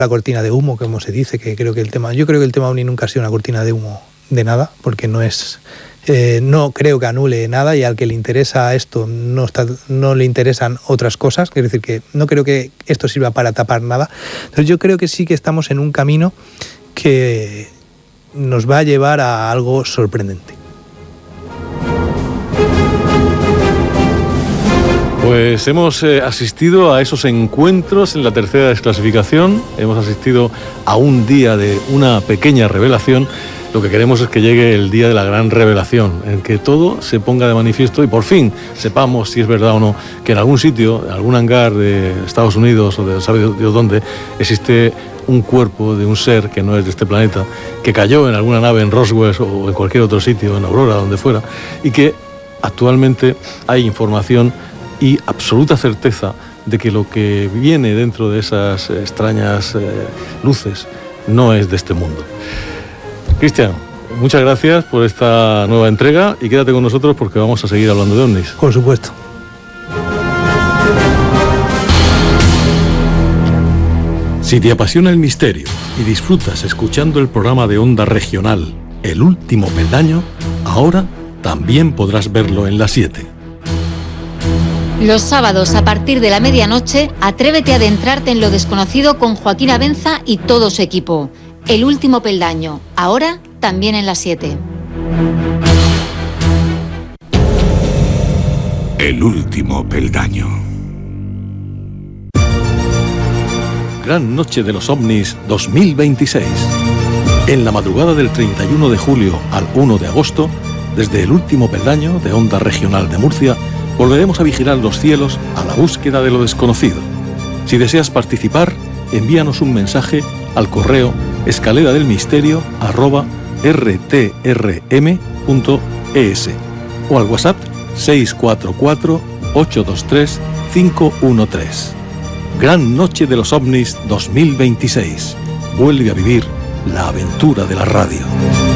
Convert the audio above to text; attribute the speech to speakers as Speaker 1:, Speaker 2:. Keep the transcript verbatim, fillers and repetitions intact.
Speaker 1: la cortina de humo, como se dice, que creo que el tema, yo creo que el tema OVNI nunca ha sido una cortina de humo de nada, porque no es, eh, no creo que anule nada, y al que le interesa esto no está, no le interesan otras cosas, es decir, que no creo que esto sirva para tapar nada. Entonces yo creo que sí que estamos en un camino que nos va a llevar a algo sorprendente.
Speaker 2: Pues hemos eh, asistido a esos encuentros en la tercera desclasificación, hemos asistido a un día de una pequeña revelación. Lo que queremos es que llegue el día de la gran revelación, en que todo se ponga de manifiesto y por fin sepamos si es verdad o no que en algún sitio, en algún hangar de Estados Unidos o de sabe Dios dónde, existe un cuerpo de un ser que no es de este planeta, que cayó en alguna nave en Roswell o en cualquier otro sitio, en Aurora, donde fuera, y que actualmente hay información y absoluta certeza de que lo que viene dentro de esas extrañas eh, luces no es de este mundo. Cristian, muchas gracias por esta nueva entrega y quédate con nosotros porque vamos a seguir hablando de ovnis.
Speaker 1: Por supuesto.
Speaker 3: Si te apasiona el misterio y disfrutas escuchando el programa de Onda Regional El Último Peldaño, ahora también podrás verlo en las siete.
Speaker 4: Los sábados a partir de la medianoche, atrévete a adentrarte en lo desconocido con Joaquín Abenza y todo su equipo. El Último Peldaño, ahora también en las siete.
Speaker 5: El Último Peldaño.
Speaker 3: Gran Noche de los OVNIs dos mil veintiséis. En la madrugada del treinta y uno de julio al uno de agosto, desde El Último Peldaño de Onda Regional de Murcia, volveremos a vigilar los cielos a la búsqueda de lo desconocido. Si deseas participar, envíanos un mensaje al correo escalera del misterio arroba r t r m punto e s o al WhatsApp seis cuatro cuatro, ocho dos tres, cinco uno tres. Gran Noche de los OVNIs dos mil veintiséis. Vuelve a vivir la aventura de la radio.